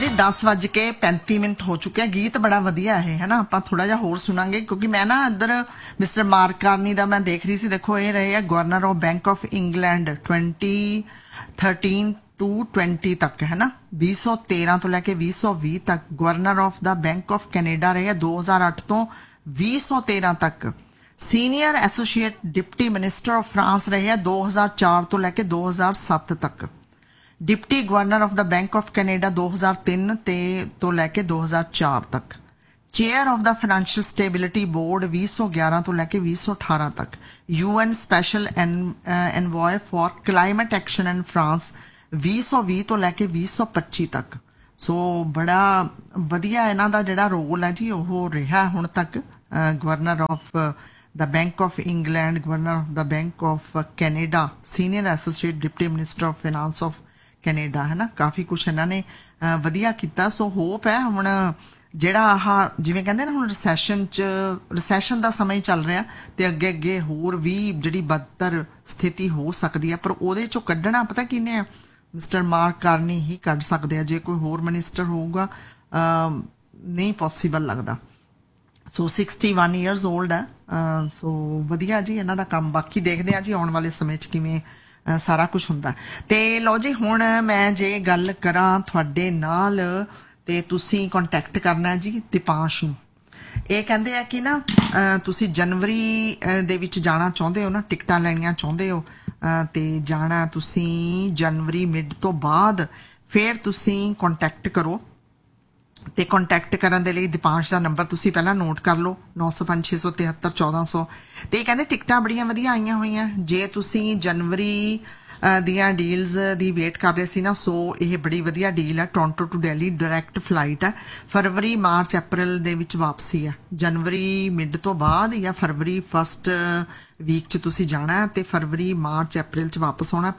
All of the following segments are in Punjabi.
जी 10:35 हो चुके हैं। गीत बड़ा वधिया है ना। आप थोड़ा जा होर सुनांगे क्योंकि मैं ना इधर मिस्टर मार्क कार्नी दा मैं देख रही सी। देखो ये रहे है governor of bank of England 2013 to 20 तक है ना। 2013 तो लैके 2020 तक। Governor of the bank of Canada रहे 2008 तो 2013 तक। Senior associate deputy minister of France रहे 2004 तो लैके 2007 तक। Deputy governor of the bank of Canada 2003 तो लैके 2004 तक। Chair of the financial stability board 2011 तो लैके 2018 तक। UN special envoy for climate action in France 2020 तो लैके 2025 तक। सो बड़ा वधिया इन्हां दा जिहड़ा रोल है जी वो रहा हुण तक। Governor of the bank of England, governor of the bank of Canada, senior associate deputy minister of finance of Canada है ना। काफ़ी कुछ इन्होंने वधिया किया। सो होप है हुण ਜਿਹੜਾ ਆਹ ਜਿਵੇਂ ਕਹਿੰਦੇ ਨਾ ਹੁਣ ਰਿਸੈਸ਼ਨ ਦਾ ਸਮਾਂ ਹੀ ਚੱਲ ਰਿਹਾ ਤੇ ਅੱਗੇ ਅੱਗੇ ਹੋਰ ਵੀ ਜਿਹੜੀ ਬਦਤਰ ਸਥਿਤੀ ਹੋ ਸਕਦੀ ਹੈ। ਪਰ ਉਹਦੇ ਚੋਂ ਕੱਢਣਾ ਪਤਾ ਕਿਹਨੇ ਆ? ਮਿਸਟਰ ਮਾਰਕ ਕਾਰਨੀ ਹੀ ਕੱਢ ਸਕਦੇ ਆ। ਜੇ ਕੋਈ ਹੋਰ ਮਿਨਿਸਟਰ ਹੋਊਗਾ ਨਹੀਂ ਪੋਸੀਬਲ ਲੱਗਦਾ। ਸੋ 61 ਈਅਰਸ 올ਡ ਹੈ। ਸੋ ਵਧੀਆ ਜੀ ਇਹਨਾਂ ਦਾ ਕੰਮ। ਬਾਕੀ ਦੇਖਦੇ ਆ ਜੀ ਆਉਣ ਵਾਲੇ ਸਮੇਂ 'ਚ ਕਿਵੇਂ ਸਾਰਾ ਕੁਝ ਹੁੰਦਾ। ਤੇ ਲਓ ਜੀ ਹੁਣ ਮੈਂ ਜੇ ਗੱਲ ਕਰਾਂ ਤੁਹਾਡੇ ਨਾਲ ਤੇ ਤੁਸੀਂ ਕੰਟੈਕਟ ਕਰਨਾ ਜੀ ਦੀਪਾਂਸ਼ ਨੂੰ। ਇਹ ਕਹਿੰਦੇ ਆ ਕਿ ਨਾ ਤੁਸੀਂ ਜਨਵਰੀ ਦੇ ਵਿੱਚ ਜਾਣਾ ਚਾਹੁੰਦੇ ਹੋ ਨਾ, ਟਿਕਟਾਂ ਲੈਣੀਆਂ ਚਾਹੁੰਦੇ ਹੋ ਤੇ ਜਾਣਾ ਤੁਸੀਂ ਜਨਵਰੀ ਮਿਡ ਤੋਂ ਬਾਅਦ। ਫਿਰ ਤੁਸੀਂ ਕੰਟੈਕਟ ਕਰੋ ਤੇ ਕੰਟੈਕਟ ਕਰਨ ਦੇ ਲਈ ਦੀਪਾਂਸ਼ ਦਾ ਨੰਬਰ ਤੁਸੀਂ ਪਹਿਲਾਂ ਨੋਟ ਕਰ ਲਓ 905 673 1400। ਤੇ ਇਹ ਕਹਿੰਦੇ ਟਿਕਟਾਂ ਬੜੀਆਂ ਵਧੀਆ ਆਈਆਂ ਹੋਈਆਂ। ਜੇ ਤੁਸੀਂ ਜਨਵਰੀ ਦੀਆਂ ਡੀਲਸ ਦੀ ਵੇਟ ਕਰ ਰਹੇ ਸੀ ਨਾ, ਸੋ ਇਹ ਬੜੀ ਵਧੀਆ ਡੀਲ ਹੈ। Toronto to Delhi direct flight ਹੈ। ਫਰਵਰੀ ਮਾਰਚ ਅਪ੍ਰੈਲ ਦੇ ਵਿੱਚ ਵਾਪਸੀ ਹੈ। ਜਨਵਰੀ ਮਿਡ ਤੋਂ ਬਾਅਦ ਜਾਂ ਫਰਵਰੀ ਫਸਟ ਵੀਕ 'ਚ ਤੁਸੀਂ ਜਾਣਾ ਤੇ ਫਰਵਰੀ ਮਾਰਚ ਅਪ੍ਰੈਲ 'ਚ ਵਾਪਸ ਆਉਣਾ।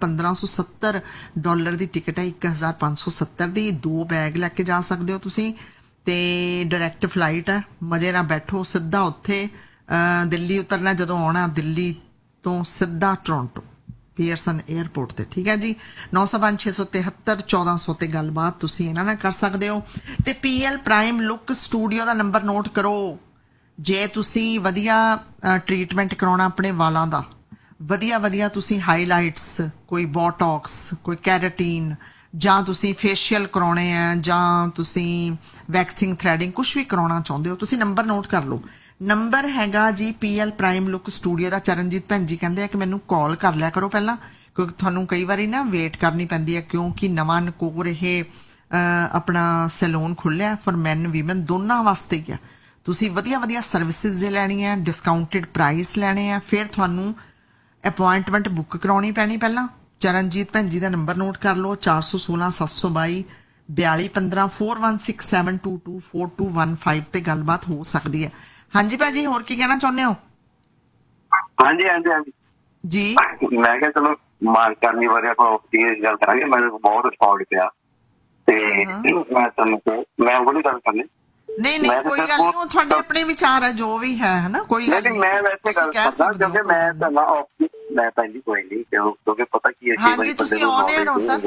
$1570 ਦੀ ਟਿਕਟ ਹੈ। 1570 ਦੀ 2 ਬੈਗ ਲੈ ਕੇ ਜਾ ਸਕਦੇ ਹੋ ਤੁਸੀਂ ਤੇ ਡਾਇਰੈਕਟ ਫਲਾਈਟ ਹੈ। ਮਜ਼ੇ ਨਾਲ ਬੈਠੋ ਸਿੱਧਾ ਉੱਥੇ ਦਿੱਲੀ ਉਤਰਨਾ। ਜਦੋਂ ਆਉਣਾ ਦਿੱਲੀ ਤੋਂ ਸਿੱਧਾ ਟੋਰਾਂਟੋ ਪੀਅਰਸਨ 에ਅਰਪੋਰਟ ਤੇ। ਠੀਕ ਹੈ ਜੀ। 905 673 1400 ਤੇ ਗੱਲਬਾਤ ਤੁਸੀਂ ਇਹਨਾਂ ਨਾਲ ਕਰ ਸਕਦੇ ਹੋ। ਤੇ PL ਪ੍ਰਾਈਮ ਲੁੱਕ ਸਟੂਡੀਓ ਦਾ ਨੰਬਰ ਨੋਟ ਕਰੋ। ਜੇ ਤੁਸੀਂ ਵਧੀਆ ਟ੍ਰੀਟਮੈਂਟ ਕਰਾਉਣਾ ਆਪਣੇ ਵਾਲਾਂ ਦਾ, ਵਧੀਆ ਤੁਸੀਂ ਹਾਈਲਾਈਟਸ, ਕੋਈ ਬੋਟੌਕਸ, ਕੋਈ ਕੈਰਾਟੀਨ, ਜਾਂ ਤੁਸੀਂ ਫੇਸ਼ੀਅਲ ਕਰਾਉਣੇ ਆ, ਜਾਂ ਤੁਸੀਂ ਵੈਕਸਿੰਗ ਥ੍ਰੈਡਿੰਗ ਕੁਝ ਵੀ ਕਰਾਉਣਾ ਚਾਹੁੰਦੇ ਹੋ, ਤੁਸੀਂ ਨੰਬਰ ਨੋਟ ਕਰ ਲਓ। ਨੰਬਰ ਹੈਗਾ ਜੀ PL ਪ੍ਰਾਈਮ ਲੁੱਕ ਸਟੂਡੀਓ ਦਾ। ਚਰਨਜੀਤ ਭੈਣ ਜੀ ਕਹਿੰਦੇ ਆ ਕਿ ਮੈਨੂੰ ਕਾਲ ਕਰ ਲਿਆ ਕਰੋ ਪਹਿਲਾਂ, ਕਿਉਂਕਿ ਤੁਹਾਨੂੰ ਕਈ ਵਾਰੀ ਨਾ ਵੇਟ ਕਰਨੀ ਪੈਂਦੀ ਹੈ ਕਿਉਂਕਿ ਨਵਾਂ ਨਕੋਰ ਇਹ ਆਪਣਾ ਸੈਲੂਨ ਖੁੱਲਿਆ ਫॉर ਮੈਨ ਵੀਮਨ ਦੋਨਾਂ ਵਾਸਤੇ ਹੀ ਆ। ਤੁਸੀਂ ਵਧੀਆ ਸਰਵਿਸਿਜ਼ ਜੇ ਲੈਣੀ ਹੈ, ਡਿਸਕਾਊਂਟਡ ਪ੍ਰਾਈਸ ਲੈਣੇ ਆ, ਫਿਰ ਤੁਹਾਨੂੰ ਅਪੁਆਇੰਟਮੈਂਟ ਬੁੱਕ ਕਰਾਉਣੀ ਪੈਣੀ ਪਹਿਲਾਂ। ਚਰਨਜੀਤ ਭੈਣ ਜੀ ਦਾ ਨੰਬਰ ਨੋਟ ਕਰ ਲਓ 416 722 4215 416722 4215 ਤੇ ਗੱਲਬਾਤ ਹੋ ਸਕਦੀ ਹੈ। ਹਾਂਜੀ ਭਾਜੀ ਹੋਰ ਕੀ ਕਹਿਣਾ ਚਾਹੁੰਦੇ ਹੋ? ਹਾਂਜੀ ਜੀ ਮੈਂ ਕਿਹਾ ਚਲੋ ਮਾਰਕ ਕਰਨੀ ਬਾਰੇ ਆਪਾਂ ਗੱਲ ਕਰਾਂਗੇ। ਮੈਨੂੰ ਬਹੁਤ ਰਿਸਪੌਂਡ ਪਿਆ ਤੇ ਮੈਂ ਤੁਹਾਨੂੰ ਮੈਂ ਉਹ ਨਹੀਂ ਗੱਲ ਕਰਨੀ। ਨਹੀਂ ਕੋਈ ਗੱਲ ਨਹੀਂ, ਉਹ ਤੁਹਾਡੇ ਆਪਣੇ ਵਿਚਾਰ ਹੈ ਜੋ ਵੀ ਹੈ ਹਨਾ। ਕੋਈ ਗੱਲ ਨਹੀਂ, ਮੈਂ ਵੈਸੇ ਗੱਲ ਕਰਦਾ ਕਿਉਂਕਿ ਮੈਂ ਤਾਂ ਮੈਂ ਪਹਿਲੀ ਕੋਈ ਨਹੀਂ ਕਿਉਂਕਿ ਪਤਾ ਕੀ ਹੈ। ਹਾਂਜੀ ਤੁਸੀਂ ਔਨ 에ਅਰ ਹੋ ਸਰ?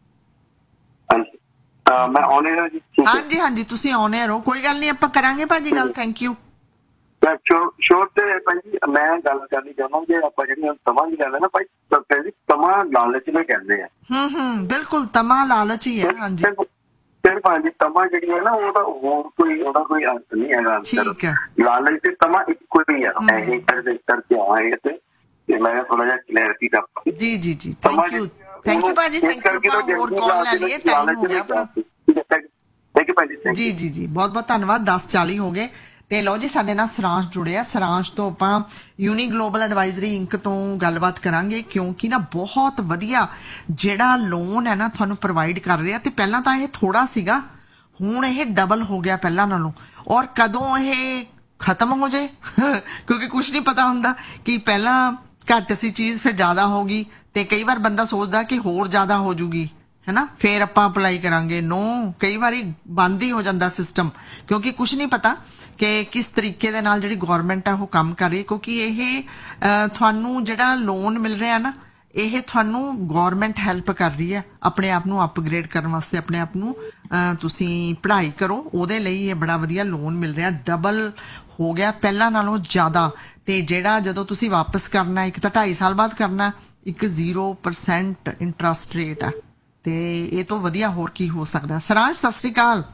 ਹਾਂਜੀ ਮੈਂ ਔਨ 에ਅਰ ਜੀ। ਹਾਂਜੀ ਤੁਸੀਂ ਔਨ 에ਅਰ ਹੋ। ਕੋਈ ਗੱਲ ਨਹੀਂ ਆਪਾਂ ਕਰਾਂਗੇ ਭਾਜੀ ਗੱਲ। Thank you. ਸ਼ੋਰ ਤੇ ਭਾਈ ਮੈਂ ਗੱਲ ਕਰਨੀ ਚਾਹੁੰਦਾ ਜੇ ਆਪਾਂ ਜਿਹੜੀਆਂ ਤਮਾਂ ਦੀ ਗੱਲ ਹੈ ਨਾ ਭਾਈ, ਤਮਾਂ ਲਾਲਚ ਨੂੰ ਕਹਿੰਦੇ ਆ। ਬਿਲਕੁਲ ਤਮਾਂ ਲਾਲਚ ਹੀ ਹੈ। ਹਾਂਜੀ ਫਿਰ ਭਾਜੀ ਤਮਾਂ ਜਿਹੜੀ ਹੈ ਨਾ ਉਹਦਾ ਹੋਰ ਕੋਈ ਉਹਦਾ ਕੋਈ ਅੰਤ ਨਹੀਂ ਹੈਗਾ। ਠੀਕ ਹੈ। ਲਾਲਚ ਤੇ ਤਮਾਂ ਇੱਕੋ ਹੀ ਆ। ਇਹ ਕਰਕੇ ਆਏ ਤੇ ਮੈਂ ਥੋੜਾ ਜਿਹਾ ਕਲੈਰਿਟੀ ਦਾ ਜੀ ਥੈਂਕ ਯੂ ਭਾਜੀ। Thank you. ਹੋਰ ਕਾਲ ਲੈ ਲਈਏ, ਟਾਈਮ ਹੋ ਗਿਆ ਆਪਣਾ। ਥੈਂਕ ਯੂ ਭਾਜੀ। ਜੀ ਬਹੁਤ ਧੰਨਵਾਦ। 10:40 ਹੋ ਗਏ। ਤੇ ਲਓ ਜੀ ਸਾਡੇ ਨਾਲ ਸਰਾਂਸ਼ ਜੁੜਿਆ। ਸਰਾਂਸ਼ ਤੋਂ ਆਪਾਂ ਯੂਨੀ ਗਲੋਬਲ ਐਡਵਾਈਜ਼ਰੀ ਇੰਕ ਤੋਂ ਗੱਲਬਾਤ ਕਰਾਂਗੇ ਕਿਉਂਕਿ ਨਾ ਬਹੁਤ ਵਧੀਆ ਜਿਹੜਾ ਲੋਨ ਹੈ ਨਾ ਤੁਹਾਨੂੰ ਪ੍ਰੋਵਾਈਡ ਕਰ ਰਿਹਾ। ਤੇ ਪਹਿਲਾਂ ਤਾਂ ਇਹ ਥੋੜਾ ਸੀਗਾ, ਹੁਣ ਇਹ ਡਬਲ ਹੋ ਗਿਆ ਪਹਿਲਾਂ ਨਾਲੋਂ। ਔਰ ਕਦੋਂ ਇਹ ਖਤਮ ਹੋ ਜਾਏ ਕਿਉਂਕਿ ਕੁਝ ਨਹੀਂ ਪਤਾ ਹੁੰਦਾ ਕਿ ਪਹਿਲਾਂ ਘੱਟ ਸੀ ਚੀਜ਼ ਫਿਰ ਜ਼ਿਆਦਾ ਹੋ ਗਈ ਤੇ ਕਈ ਵਾਰ ਬੰਦਾ ਸੋਚਦਾ ਕਿ ਹੋਰ ਜ਼ਿਆਦਾ ਹੋ ਜੂਗੀ है ना, फिर ਆਪਾਂ ਅਪਲਾਈ ਕਰਾਂਗੇ। नो ਕਈ ਵਾਰੀ ਬੰਦ ਹੀ ਹੋ ਜਾਂਦਾ ਸਿਸਟਮ ਕਿਉਂਕਿ ਕੁਝ ਨਹੀਂ ਪਤਾ ਕਿ ਕਿਸ ਤਰੀਕੇ ਦੇ ਨਾਲ ਜਿਹੜੀ ਗਵਰਨਮੈਂਟ ਆ ਉਹ ਕੰਮ ਕਰ ਰਹੀ। ਕਿਉਂਕਿ ਇਹ ਤੁਹਾਨੂੰ ਜਿਹੜਾ ਲੋਨ ਮਿਲ ਰਿਹਾ ਨਾ ਇਹ ਤੁਹਾਨੂੰ ਗਵਰਨਮੈਂਟ ਹੈਲਪ ਕਰ ਰਹੀ ਹੈ ਆਪਣੇ ਆਪ ਨੂੰ ਅਪਗ੍ਰੇਡ ਕਰਨ ਵਾਸਤੇ, ਆਪਣੇ ਆਪ ਨੂੰ ਤੁਸੀਂ ਪੜ੍ਹਾਈ ਕਰੋ, ਉਹਦੇ ਲਈ ਇਹ ਬੜਾ ਵਧੀਆ ਲੋਨ ਮਿਲ ਰਿਹਾ, ਡਬਲ ਹੋ ਗਿਆ ਪਹਿਲਾਂ ਨਾਲੋਂ ਜ਼ਿਆਦਾ। ਤੇ ਜਿਹੜਾ ਜਦੋਂ ਤੁਸੀਂ ਵਾਪਸ ਕਰਨਾ, ਇੱਕ ਤਾਂ 2.5 ਸਾਲ ਬਾਅਦ ਕਰਨਾ, ਇੱਕ 0% ਇੰਟਰਸਟ ਰੇਟ ਆ, ਤੇ ਇਹ ਤੋਂ ਵਧੀਆ ਹੋਰ ਕੀ ਹੋ ਸਕਦਾ। ਸਰਾਜ ਸਤਿ ਸ੍ਰੀ ਅਕਾਲ।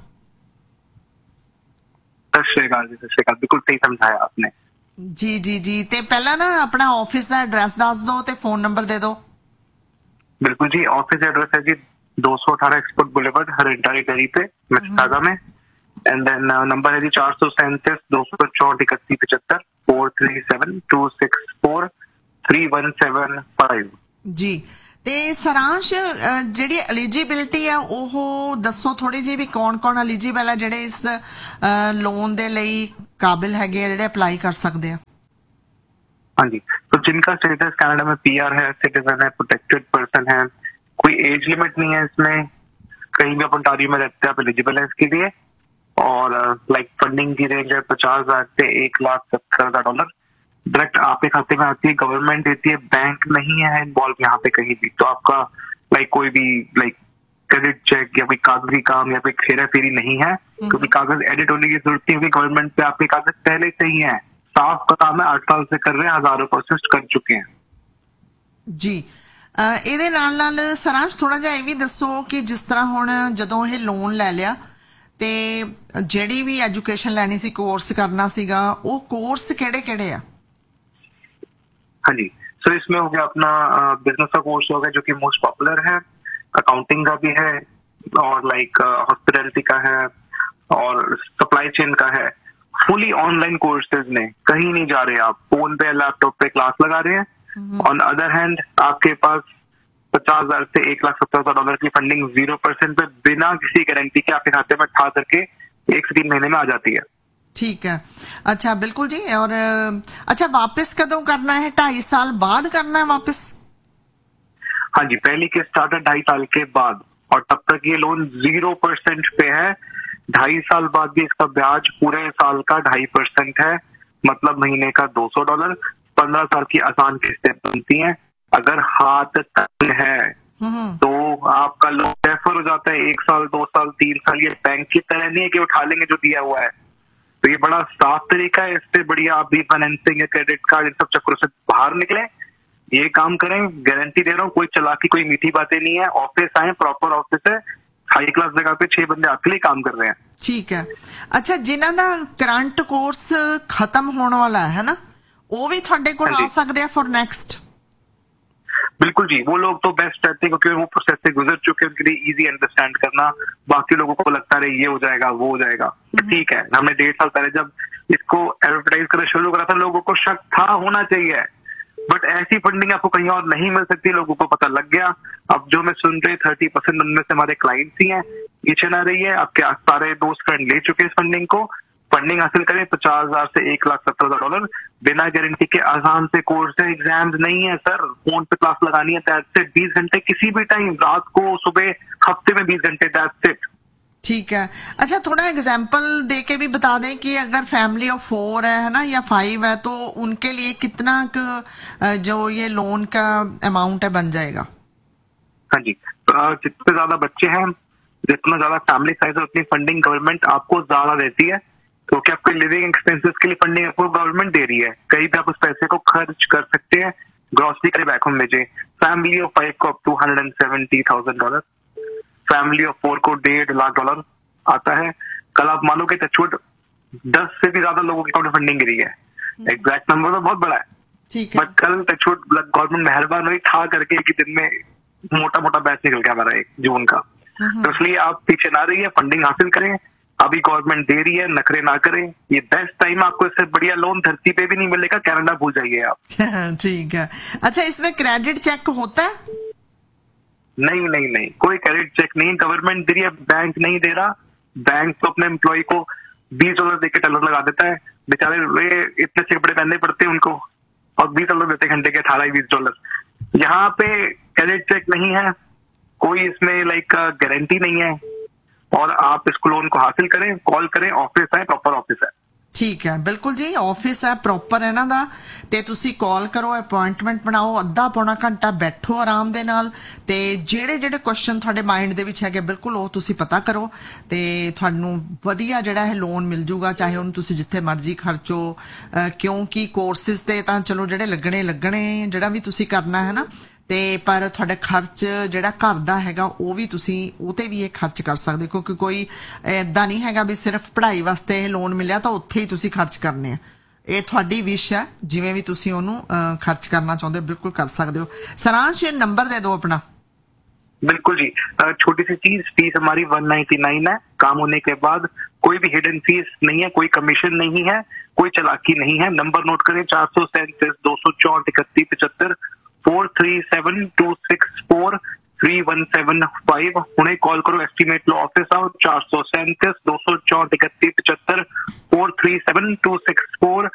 सत श्रीकाल जी, सत श्रीकाल। बिल्कुल सही समझाया आपने। जी जी जी। ते पहला ना अपना ऑफिस का एड्रेस दस दो ते फोन नंबर दे दो। बिल्कुल जी, ऑफिस एड्रेस है जी 218 एक्सपोर्ट बुलेवर्ड, हरिंटारी डेरी पे, मिसिसागा में। एंड देन नंबर है जी 437 264 31 75 437 264 3175 जी। ਤੇ ਸਰਾਂਸ਼ ਜਿਹੜੀ ਐਲੀਜੀਬਿਲਟੀ ਆ ਉਹ ਦੱਸੋ ਥੋੜੀ ਜਿਹੀ ਵੀ ਕੌਣ ਐਲੀਜੀਬਲ ਹੈ ਜਿਹੜੇ ਇਸ ਲੋਨ ਦੇ ਲਈ ਕਾਬਿਲ ਹੈਗੇ ਆ, ਜਿਹੜੇ ਅਪਲਾਈ ਕਰ ਸਕਦੇ ਆ। हाँ जी, तो जिनका स्टेटस कनाडा में पीआर है, सिटीजन है, प्रोटेक्टेड पर्सन है, कोई एज लिमिट नहीं है इसमें, कहीं भी आप ओंटारियो में रहते हैं आप एलिजिबल है इसके लिए। और लाइक फंडिंग की रेंज है 50,000 से $1,70,000 डायरेक्ट आपके खाते में आती है, गवर्नमेंट देती है, बैंक नहीं है इन्वॉल्व यहाँ पे कहीं भी। तो आपका लाइक कोई भी लाइक क्रेडिट चेक या कोई कागजी काम या कोई फेरा फेरी नहीं है, क्योंकि कागज एडिट होने की जरूरत नहीं है, गवर्नमेंट पे आपके कागज पहले से ही है, साफ का काम है, 8 साल से कर रहे हैं, हजारों प्रोसेस कर चुके हैं जी। ਇਹਦੇ ਨਾਲ ਸਰਾਂਸ਼ ਥੋੜਾ ਜਿਹਾ ਇਹ ਵੀ ਦੱਸੋ ਕਿ ਜਿਸ ਤਰ੍ਹਾਂ ਹੁਣ ਜਦੋਂ ਇਹ ਲੋਨ ਲੈ ਲਿਆ ਤੇ ਜਿਹੜੀ ਵੀ ਐਜੂਕੇਸ਼ਨ ਲੈਣੀ ਸੀ, ਕੋਰਸ ਕਰਨਾ ਸੀਗਾ, ਉਹ ਕੋਰਸ ਕਿਹੜੇ ਆ? हाँ जी, सो इसमें हो गया अपना बिजनेस का कोर्स हो गया जो कि मोस्ट पॉपुलर है, अकाउंटिंग का भी है, और लाइक हॉस्पिटैलिटी का है, और सप्लाई चेन का है। फुली ऑनलाइन कोर्सेज में कहीं नहीं जा रहे, आप फोन पे लैपटॉप पे क्लास लगा रहे हैं। ऑन अदर हैंड आपके पास 50,000 से $1,70,000 की फंडिंग 0% पे बिना किसी गारंटी के आपके खाते में ठा करके 1 से 3 महीने में आ जाती है। ठीक है, अच्छा बिल्कुल जी। और अच्छा वापस कदों करना है? 2.5 साल बाद करना है वापस? हाँ जी, पहली किस्त स्टार्ट है 2.5 साल के बाद, और तब तक ये लोन 0% पे है। 2.5 साल बाद भी इसका ब्याज पूरे साल का 2.5% है, मतलब महीने का $200। 15 साल की आसान किस्तें बनती हैं। अगर हाथ तंग है तो आपका लोन रेफर हो जाता है 1 साल 2 साल 3 साल। ये बैंक की तरह नहीं है कि उठा लेंगे जो दिया हुआ है। तो ये बड़ा साफ तरीका है, इससे बढ़िया आप भी फाइनेंसिंग या क्रेडिट कार्ड इन सब चक्करों से बाहर निकले, ये काम करें। गारंटी दे रहा हूँ, कोई चालाकी कोई मीठी बातें नहीं है। ऑफिस आए, प्रॉपर ऑफिस है, हाई क्लास जगह पे 6 बंदे आपके लिए काम कर रहे हैं। ठीक है, अच्छा जिन्हों का करंट कोर्स खत्म होने वाला है ना, वो भी थोड़े को आ सकते हैं फॉर नेक्स्ट? बिल्कुल जी, वो लोग तो बेस्ट रहते हैं क्योंकि वो प्रोसेस से गुजर चुके हैं, उनके लिए इजी अंडरस्टैंड करना। बाकी लोगों को लगता रहे ये हो जाएगा वो हो जाएगा, ठीक है। हमने 1.5 साल पहले जब इसको एडवर्टाइज करना शुरू करा था, लोगों को शक था, होना चाहिए, बट ऐसी फंडिंग आपको कहीं और नहीं मिल सकती, लोगों को पता लग गया। अब जो मैं सुन रही 30% उनमें से हमारे क्लाइंट्स ही हैं, पीछे ना रही है, आपके सारे दोस्त फ्रेंड ले चुके हैं इस फंडिंग को। फंडिंग हासिल करें 50,000 से $1,70,000 बिना गारंटी के, आसान से कोर्स है, एग्जाम्स नहीं है सर, फोन पे क्लास लगानी है, दैट्स इट। 20 घंटे किसी भी टाइम, रात को, सुबह, हफ्ते में 20 घंटे, दैट्स इट। ठीक है, अच्छा थोड़ा एग्जाम्पल दे के भी बता दें कि अगर फैमिली ऑफ 4 है ना या 5 है, तो उनके लिए कितना जो ये लोन का अमाउंट है बन जाएगा? हाँ जी, जितने ज्यादा बच्चे हैं, जितना ज्यादा फैमिली साइज है, उतनी फंडिंग गवर्नमेंट आपको ज्यादा देती है, क्योंकि आपके लिविंग एक्सपेंसेस के लिए फंडिंग आपको गवर्नमेंट दे रही है। कहीं भी आप उस पैसे को खर्च कर सकते हैं, ग्रोसरी करे बैक होम भेजे। फैमिली ऑफ 5 को अप टू $170,000, फैमिली ऑफ 4 को $1.5 लाख आता है। कल आप मानोगे टचवुड 10 से भी ज्यादा लोगों की अकाउंट फंडिंग गिरी है, एग्जैक्ट नंबर तो बहुत बड़ा है, ठीक है, बट कल टचवुड गवर्नमेंट मेहरबान हुई, ठा करके एक ही दिन में मोटा मोटा बैच निकल गया हमारा 1 जून का। तो इसलिए आप पीछे ना रहिए, फंडिंग हासिल करें, अभी गवर्नमेंट दे रही है, नखरे ना करें। ये बेस्ट टाइम, आपको इससे बढ़िया लोन धरती पे भी नहीं मिलेगा, कनाडा भूल जाइए आप। ठीक है, अच्छा इसमें क्रेडिट चेक होता है? नहीं नहीं नहीं, कोई क्रेडिट चेक नहीं, गवर्नमेंट दे रही है, बैंक नहीं दे रहा। बैंक तो अपने एम्प्लॉय को $20 देके टैलर लगा देता है, बेचारे वे इतने से कपड़े पहनने पड़ते हैं उनको, और $20 देते घंटे के, $18-20। यहाँ पे क्रेडिट चेक नहीं है, कोई इसमें लाइक गारंटी नहीं है, और आप इसको लोन को हासिल करें, कॉल करें, ऑफिस है, प्रॉपर ऑफिस है। ਠੀਕ ਹੈ, ਬਿਲਕੁਲ ਜੀ। ਆਫਿਸ ਹੈ ਪ੍ਰੋਪਰ ਇਹਨਾਂ ਦਾ, ਤੇ ਤੁਸੀਂ ਕਾਲ ਕਰੋ, ਅਪਾਇੰਟਮੈਂਟ ਬਣਾਓ, ਅੱਧਾ ਪੌਣਾ ਘੰਟਾ ਬੈਠੋ ਆਰਾਮ ਦੇ ਨਾਲ, ਤੇ ਜਿਹੜੇ ਕੁਐਸਚਨ ਤੁਹਾਡੇ ਮਾਈਂਡ ਦੇ ਵਿੱਚ ਹੈਗੇ ਬਿਲਕੁਲ ਉਹ ਤੁਸੀਂ ਪਤਾ ਕਰੋ, ਤੇ ਤੁਹਾਨੂੰ ਵਧੀਆ ਜਿਹੜਾ ਇਹ ਲੋਨ ਮਿਲ ਜੂਗਾ, ਚਾਹੇ ਉਹਨੂੰ ਤੁਸੀਂ ਜਿੱਥੇ ਮਰਜ਼ੀ ਖਰਚੋ, ਕਿਉਂਕਿ ਕੋਰਸਿਸ ਤੇ ਤਾਂ ਚਲੋ ਜਿਹੜੇ ਲੱਗਣੇ ਜਿਹੜਾ ਵੀ ਤੁਸੀਂ ਕਰਨਾ ਹੈ ਨਾ, ਤੇ ਪਰ ਤੁਹਾਡਾ ਖਰਚ ਜਿਹੜਾ ਘਰ ਦਾ ਹੈਗਾ ਉਹ ਵੀ ਤੁਸੀਂ ਉਹ ਤੇ ਵੀ ਇਹ ਖਰਚ ਕਰ ਸਕਦੇ, ਕਿਉਂਕਿ ਕੋਈ ਏਦਾਂ ਨਹੀਂ ਹੈਗਾ ਵੀ ਸਿਰਫ ਪੜ੍ਹਾਈ ਵਾਸਤੇ ਇਹ ਲੋਨ ਮਿਲਿਆ ਤਾਂ ਉੱਥੇ ਹੀ ਤੁਸੀਂ ਖਰਚ ਕਰਨੇ ਆ। ਇਹ ਤੁਹਾਡੀ ਵਿਸ਼ ਹੈ, ਜਿਵੇਂ ਵੀ ਤੁਸੀਂ ਉਹਨੂੰ ਖਰਚ ਕਰਨਾ ਚਾਹੁੰਦੇ ਹੋ ਬਿਲकुल कर सकते हो। सारांश नंबर दे दो अपना। बिल्कुल जी, छोटी सी चीज, फीस हमारी 199 है। काम होने के बाद कोई भी हिडन फीस नहीं है, कोई कमीशन नहीं है, कोई चालाकी नहीं है। नंबर नोट करें 437 264 31 75 437264 3175। हुणे कॉल करो, एस्टीमेट लो, ऑफिस आओ, 437 264 31 75 437264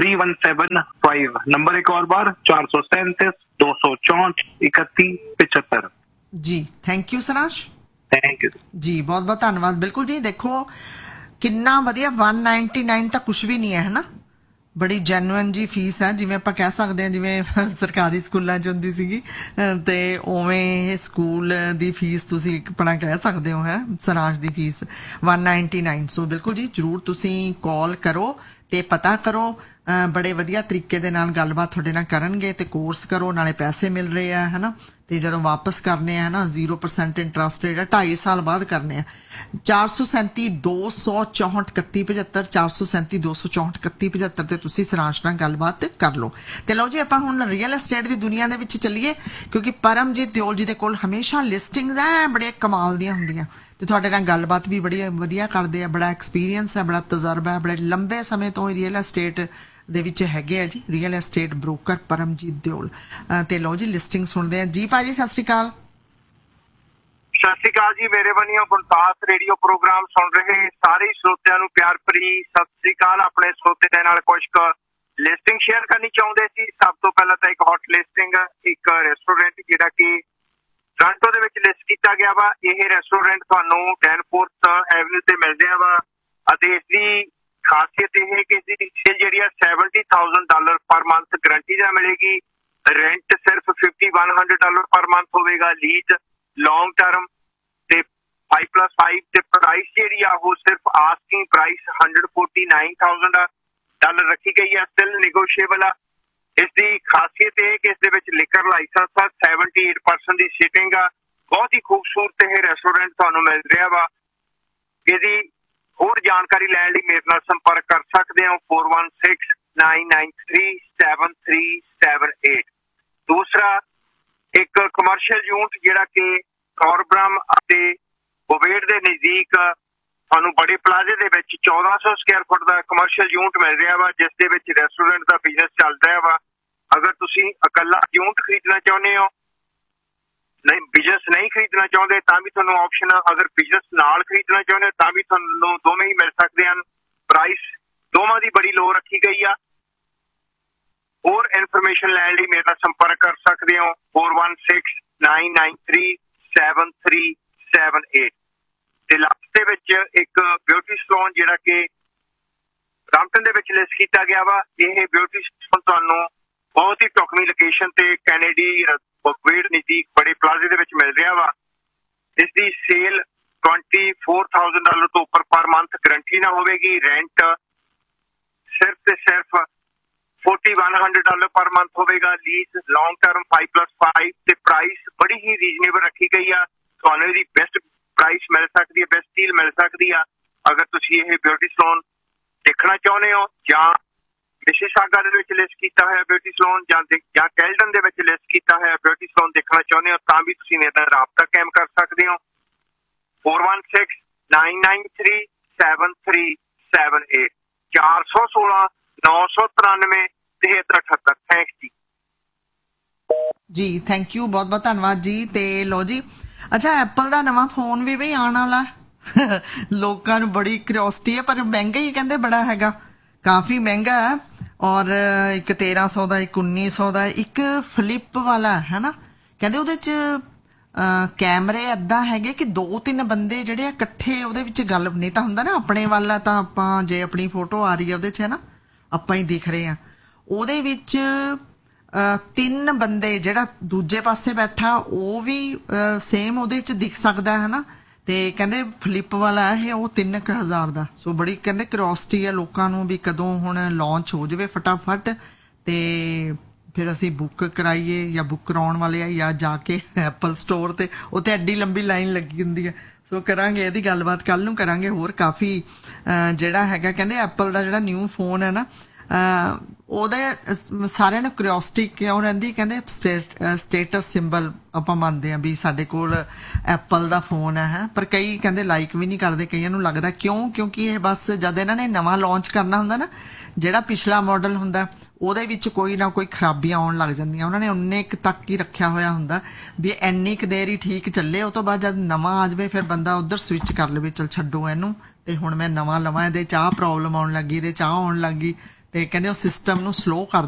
3175। नंबर एक और बार 437 264 31 75। जी thank you Saransh. Thank you जी, बहुत बहुत धन्यवाद। बिल्कुल जी, देखो किन्ना वधिया 199 ਤਾਂ ਕੁਝ ਵੀ ਨਹੀਂ ਹੈ ਨਾ, ਬੜੀ ਜੈਨੂਇਨ ਜੀ ਫੀਸ ਹੈ, ਜਿਵੇਂ ਆਪਾਂ ਕਹਿ ਸਕਦੇ ਹਾਂ ਜਿਵੇਂ ਸਰਕਾਰੀ ਸਕੂਲਾਂ 'ਚ ਹੁੰਦੀ ਸੀਗੀ, ਤੇ ਉਵੇਂ ਸਕੂਲ ਦੀ ਫੀਸ ਤੁਸੀਂ ਆਪਣਾ ਕਹਿ ਸਕਦੇ ਹੋ ਹੈ ਸਰਾਂਸ਼ ਦੀ ਫੀਸ 199। ਸੋ ਬਿਲਕੁਲ ਜੀ, ਜ਼ਰੂਰ ਤੁਸੀਂ ਕਾਲ ਕਰੋ ਤੇ ਪਤਾ ਕਰੋ, ਬੜੇ ਵਧੀਆ ਤਰੀਕੇ ਦੇ ਨਾਲ ਗੱਲਬਾਤ ਤੁਹਾਡੇ ਨਾਲ ਕਰਨਗੇ, ਤੇ ਕੋਰਸ ਕਰੋ, ਨਾਲੇ ਪੈਸੇ ਮਿਲ ਰਹੇ ਆ ਹੈ ਨਾ, ਤੇ ਜਦੋਂ ਵਾਪਸ ਕਰਨੇ ਆ ਨਾ 0% ਇੰਟਰਸਟ ਰੇਟ 2.5 ਸਾਲ ਬਾਅਦ ਕਰਨੇ ਆ। 437 264 31 75 437 264 31 75 ਤੇ ਤੁਸੀਂ ਸਰਾਂਸ਼ ਨਾਲ ਗੱਲਬਾਤ ਕਰ ਲਓ। ਤੇ ਲਓ ਜੀ, ਆਪਾਂ ਹੁਣ ਰੀਅਲ ਐਸਟੇਟ ਦੀ ਦੁਨੀਆ ਦੇ ਵਿੱਚ ਚੱਲੀਏ, ਕਿਉਂਕਿ ਪਰਮਜੀਤ ਦਿਓਲ ਜੀ ਦੇ ਕੋਲ ਹਮੇਸ਼ਾ ਲਿਸਟਿੰਗਸ ਐ ਬੜੇ ਕਮਾਲ ਦੀਆਂ ਹੁੰਦੀਆਂ, ਤੇ ਤੁਹਾਡੇ ਨਾਲ ਗੱਲਬਾਤ ਵੀ ਬੜੀ ਵਧੀਆ ਕਰਦੇ ਆ, ਬੜਾ ਐਕਸਪੀਰੀਅੰਸ ਹੈ, ਬੜਾ ਤਜਰਬਾ ਹੈ, ਬੜੇ ਲੰਬੇ ਸਮੇਂ ਤੋਂ ਰੀਅਲ ਐਸਟੇਟ ਦੇ ਵਿੱਚ ਹੈਗੇ ਆ ਜੀ, real estate broker Paramjit Deol. ਤੇ ਲਓ ਜੀ, ਲਿਸਟਿੰਗ ਸੁਣਦੇ ਆ ਜੀ। ਭਾਜੀ ਸਤਿ ਸ਼੍ਰੀ ਅਕਾਲ। ਸਤਿ ਸ਼੍ਰੀ ਅਕਾਲ ਜੀ, ਮੇਰੇ ਵੱਲੋਂ ਗੁਰਦਾਸ ਰੇਡੀਓ ਪ੍ਰੋਗਰਾਮ ਸੁਣ ਰਹੇ ਸਾਰੇ ਸਰੋਤਿਆਂ ਨੂੰ ਪਿਆਰ ਭਰੀ ਸਤਿ ਸ਼੍ਰੀ ਅਕਾਲ। ਆਪਣੇ ਸਰੋਤੇ ਦੇ ਨਾਲ ਕੁਝ ਕੁ ਲਿਸਟਿੰਗ ਸ਼ੇਅਰ ਕਰਨੀ ਚਾਹੁੰਦੇ ਸੀ। ਸਭ ਤੋਂ ਪਹਿਲਾਂ ਤਾਂ ਇੱਕ ਹੌਟ ਲਿਸਟਿੰਗ, ਇੱਕ ਰੈਸਟੋਰੈਂਟ ਜਿਹੜਾ ਕਿ ਟੋਰਾਂਟੋ ਦੇ ਵਿੱਚ ਲਿਸਟ ਕੀਤਾ ਗਿਆ ਵਾ। ਇਹ ਰੈਸਟੋਰੈਂਟ ਤੁਹਾਨੂੰ ਡੈਨਫੋਰਥ ਐਵਨਿਊ ਤੇ ਮਿਲਦੇ ਵਾ, ਅਤੇ ਇਸ ਦੀ ਖਾਸੀਅਤ ਇਹ ਹੈ ਕਿ ਇਸ ਦੀ ਸੇਲ ਜਿਹੜੀ ਆ $70,000 ਪਰ ਮੰਥ ਗਰੰਟੀ ਦਾ ਮਿਲੇਗੀ। ਰੈਂਟ ਸਿਰਫ $5,100 ਪਰ ਮੰਥ ਹੋਵੇਗਾ। ਲੀਜ਼ ਲੌਂਗ ਟਰਮ ਤੇ 5+5 ਤੇ ਪ੍ਰਾਈਸ ਜਿਹੜੀ ਆ ਉਹ ਸਿਰਫ ਆਸਕਿੰਗ ਪ੍ਰਾਈਸ $149,000 ਰੱਖੀ ਗਈ ਆ, ਸਟਿਲ ਨੈਗੋਸ਼ੀਏਬਲ ਆ। ਇਸ ਦੀ ਖਾਸੀਅਤ ਇਹ ਕਿ ਇਸ ਦੇ ਵਿੱਚ ਲਿਕਰ ਲਾਇਸੈਂਸ ਆ, 78% ਦੀ ਸੀਟਿੰਗ ਆ। ਬਹੁਤ ਹੀ ਖੂਬਸੂਰਤ ਇਹ ਰੈਸਟੋਰੈਂਟ ਤੁਹਾਨੂੰ ਮਿਲ ਰਿਹਾ ਵਾ। ਇਹਦੀ ਹੋਰ ਜਾਣਕਾਰੀ ਲੈਣ ਲਈ ਮੇਰੇ ਨਾਲ ਸੰਪਰਕ ਕਰ ਸਕਦੇ ਹੋ 4169937378। ਦੂਸਰਾ, ਇੱਕ ਕਮਰਸ਼ੀਅਲ ਯੂਨਿਟ ਜਿਹੜਾ ਕਿ ਕੌਰਬਰਮ ਅਤੇ ਬੋਵੇਡ ਦੇ ਨਜ਼ਦੀਕ ਤੁਹਾਨੂੰ ਬੜੇ ਪਲਾਜ਼ੇ ਦੇ ਵਿੱਚ 1400 ਸਕੁਆਇਰ ਫੁੱਟ ਦਾ ਕਮਰਸ਼ੀਅਲ ਯੂਨਿਟ ਮਿਲ ਰਿਹਾ ਵਾ, ਜਿਸ ਦੇ ਵਿੱਚ ਰੈਸਟੋਰੈਂਟ ਦਾ ਬਿਜ਼ਨਸ ਚੱਲ ਰਿਹਾ ਵਾ। ਅਗਰ ਤੁਸੀਂ ਇਕੱਲਾ ਯੂਨਿਟ ਖਰੀਦਣਾ ਚਾਹੁੰਦੇ ਹੋ, ਬਿਜ਼ਨਸ ਨਹੀਂ ਖਰੀਦਣਾ ਚਾਹੁੰਦੇ ਤਾਂ ਵੀ ਤੁਹਾਨੂੰ ਆਪਸ਼ਨ ਆ। ਅਗਰ ਬਿਜ਼ਨਸ ਨਾਲ ਖਰੀਦਣਾ ਚਾਹੁੰਦੇ ਤਾਂ ਵੀ ਤੁਹਾਨੂੰ ਦੋਵੇਂ ਹੀ ਮਿਲ ਸਕਦੇ ਹਨ। ਪ੍ਰਾਈਸ ਦੋਵਾਂ ਦੀ ਬੜੀ ਲੋ ਰੱਖੀ ਗਈ ਆ। ਹੋਰ ਇਨਫੋਰਮੇਸ਼ਨ ਲੈਣ ਲਈ ਮੇਰੇ ਨਾਲ ਸੰਪਰਕ ਕਰ ਸਕਦੇ ਹੋ 4169937378। ਤੇ ਲਾਸਟ ਦੇ ਵਿੱਚ ਇੱਕ ਬਿਊਟੀ ਸਲੂਨ ਜਿਹੜਾ ਕਿ ਬਰੈਂਪਟਨ ਦੇ ਵਿੱਚ ਲਿਸਟ ਕੀਤਾ ਗਿਆ ਵਾ। ਇਹ ਬਿਊਟੀ ਸਲੂਨ ਤੁਹਾਨੂੰ ਬਹੁਤ ਹੀ ਢੁਕਵੀਂ ਲੋਕੇਸ਼ਨ ਤੇ ਕੈਨੇਡੀ ਬੋਵੇਡ ਨਜ਼ਦੀਕ ਬੜੇ ਪਲਾਜ਼ੇ ਦੇ ਵਿੱਚ ਮਿਲ ਰਿਹਾ ਵਾ। ਇਸ ਦੀ ਸੇਲ $24,000 ਤੋਂ ਉੱਪਰ ਪਰ ਮੰਥ ਗਰੰਟੀ ਨਾ ਹੋਵੇਗੀ। ਰੈਂਟ ਸਿਰਫ ਤੇ ਸਿਰਫ $4,100 ਪਰ ਮੰਥ ਹੋਵੇਗਾ। ਲੀਜ਼ ਲੌਂਗ ਟਰਮ 5+5 ਤੇ ਪ੍ਰਾਈਸ ਬੜੀ ਹੀ ਰੀਜ਼ਨੇਬਲ ਰੱਖੀ ਗਈ ਆ। ਤੁਹਾਨੂੰ ਇਹਦੀ ਬੈਸਟ ਪ੍ਰਾਈਸ ਮਿਲ ਸਕਦੀ ਹੈ, ਬੈਸਟ ਡੀਲ ਮਿਲ ਸਕਦੀ ਆ। ਅਗਰ ਤੁਸੀਂ ਇਹ ਬਿਊਟੀ ਸਲੂਨ ਦੇਖਣਾ ਚਾਹੁੰਦੇ ਹੋ ਜਾਂ ਮਿਸੀਸਾਗਾ ਦੇ ਵਿੱਚ ਲਿਸਟ ਕੀਤਾ ਹੋਇਆ ਬਿਊਟੀ ਸਲੂਨ ਜਾਂ ਕੈਲਟਨ ਦੇ ਵਿੱਚ ਲਿਸਟ ਕੀਤਾ ਹੋਇਆ ਬਿਊਟੀ ਸਲੂਨ ਦੇਖਣਾ ਚਾਹੁੰਦੇ ਹੋ ਤਾਂ ਵੀ ਤੁਸੀਂ ਮੇਰੇ ਨਾਲ ਰਾਬਤਾ ਕਾਇਮ ਕਰ ਸਕਦੇ ਹੋ 4169937378 416 993 7378। ਥੈਂਕਸ ਜੀ। ਜੀ ਥੈਂਕ ਯੂ, ਬਹੁਤ ਬਹੁਤ ਧੰਨਵਾਦ ਜੀ। ਤੇ ਲੋ ਜੀ, ਅੱਛਾ ਐਪਲ ਦਾ ਨਵਾਂ ਫੋਨ ਵੀ ਬਈ ਆਉਣ ਵਾਲਾ ਲੋਕਾਂ ਨੂੰ ਬੜੀ ਕਿਉਰਿਓਸਿਟੀ ਹੈ, ਪਰ ਮਹਿੰਗਾ ਹੀ ਕਹਿੰਦੇ ਬੜਾ ਹੈਗਾ, ਕਾਫੀ ਮਹਿੰਗਾ ਹੈ। ਔਰ ਇੱਕ 1300 ਦਾ, ਇੱਕ 1900 ਦਾ, ਇੱਕ ਫਲਿੱਪ ਵਾਲਾ ਹੈ ਨਾ, ਕਹਿੰਦੇ ਉਹਦੇ ਚ ਕੈਮਰੇ ਏਦਾਂ ਹੈਗੇ ਕਿ 2-3 ਬੰਦੇ ਜਿਹੜੇ ਆ ਇਕੱਠੇ ਉਹਦੇ ਵਿੱਚ ਗੱਲ ਨਹੀਂ ਤਾਂ ਹੁੰਦਾ ਨਾ ਆਪਣੇ ਵਾਲਾ ਤਾਂ ਆਪਾਂ ਜੇ ਆਪਣੀ ਫੋਟੋ ਆ ਰਹੀ ਹੈ ਉਹਦੇ 'ਚ ਹੈ ਨਾ ਆਪਾਂ ਹੀ ਦਿਖ ਰਹੇ ਆ ਉਹਦੇ ਵਿੱਚ 3 ਬੰਦੇ ਜਿਹੜਾ ਦੂਜੇ ਪਾਸੇ ਬੈਠਾ ਉਹ ਵੀ ਸੇਮ ਉਹਦੇ 'ਚ ਦਿਖ ਸਕਦਾ ਹੈ ਨਾ ਤੇ ਕਹਿੰਦੇ ਫਲਿੱਪ ਵਾਲਾ ਇਹ ਉਹ 3000 ਦਾ ਸੋ ਬੜੀ ਕਹਿੰਦੇ ਕਿਉਰਿਓਸਿਟੀ ਹੈ ਲੋਕਾਂ ਨੂੰ ਵੀ ਕਦੋਂ ਹੁਣ ਲਾਂਚ ਹੋ ਜਾਵੇ ਫਟਾਫਟ ਤੇ ਫਿਰ ਅਸੀਂ ਬੁੱਕ ਕਰਾਈਏ ਜਾਂ ਬੁੱਕ ਕਰਾਉਣ ਵਾਲੇ ਆ ਜਾਂ ਜਾ ਕੇ ਐਪਲ ਸਟੋਰ ਤੇ ਉੱਥੇ ਐਡੀ ਲੰਬੀ ਲਾਈਨ ਲੱਗੀ ਹੁੰਦੀ ਹੈ ਸੋ ਕਰਾਂਗੇ ਇਹਦੀ ਗੱਲਬਾਤ ਕੱਲ ਨੂੰ ਕਰਾਂਗੇ ਹੋਰ ਕਾਫੀ ਜਿਹੜਾ ਹੈਗਾ ਕਹਿੰਦੇ ਐਪਲ ਦਾ ਜਿਹੜਾ ਨਿਊ ਫੋਨ ਹੈ ਨਾ ਉਹਦੇ ਸਾਰਿਆਂ ਨੂੰ ਕਿਉਰਿਓਸਿਟੀ ਕਿਉਂ ਰਹਿੰਦੀ ਕਹਿੰਦੇ ਸਟੇਟਸ ਸਿੰਬਲ ਆਪਾਂ ਮੰਨਦੇ ਆ ਵੀ ਸਾਡੇ ਕੋਲ ਐਪਲ ਦਾ ਫੋਨ ਹੈ ਪਰ ਕਈ ਕਹਿੰਦੇ ਲਾਈਕ ਵੀ ਨਹੀਂ ਕਰਦੇ ਕਈਆਂ ਨੂੰ ਲੱਗਦਾ ਕਿਉਂਕਿ ਇਹ ਬਸ ਜਦ ਇਹਨਾਂ ਨੇ ਨਵਾਂ ਲਾਂਚ ਕਰਨਾ ਹੁੰਦਾ ਨਾ ਜਿਹੜਾ ਪਿਛਲਾ ਮਾਡਲ ਹੁੰਦਾ ਉਹਦੇ ਵਿੱਚ ਕੋਈ ਨਾ ਕੋਈ ਖਰਾਬੀਆਂ ਆਉਣ ਲੱਗ ਜਾਂਦੀਆਂ ਉਹਨਾਂ ਨੇ ਉਨੇ ਕੁ ਤੱਕ ਹੀ ਰੱਖਿਆ ਹੋਇਆ ਹੁੰਦਾ ਵੀ ਇੰਨੀ ਕੁ ਦੇਰ ਹੀ ਠੀਕ ਚੱਲੇ ਉਹ ਤੋਂ ਬਾਅਦ ਜਦ ਨਵਾਂ ਆ ਜਾਵੇ ਫਿਰ ਬੰਦਾ ਉਧਰ ਸਵਿਚ ਕਰ ਲਵੇ ਚਲ ਛੱਡੋ ਇਹਨੂੰ ਤੇ ਹੁਣ ਮੈਂ ਨਵਾਂ ਲਵਾਂ ਇਹਦੇ 'ਚ ਆਹ ਪ੍ਰੋਬਲਮ ਆਉਣ ਲੱਗੀ ਇਹਦੇ 'ਚ ਆਹ ਆਉਣ ਲੱਗੀ ਤੇ ਕਹਿੰਦੇ ਉਹ ਸਿਸਟਮ ਨੂੰ ਸਲੋ ਕਰ